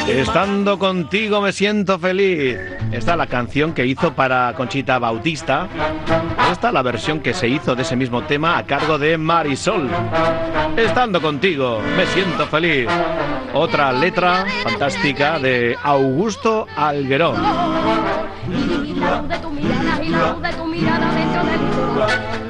Estando contigo me siento feliz. Esta es la canción que hizo para Conchita Bautista. Esta es la versión que se hizo de ese mismo tema a cargo de Marisol. Estando contigo me siento feliz. Otra letra fantástica de Augusto Algueró. Y la luz de tu mirada dentro del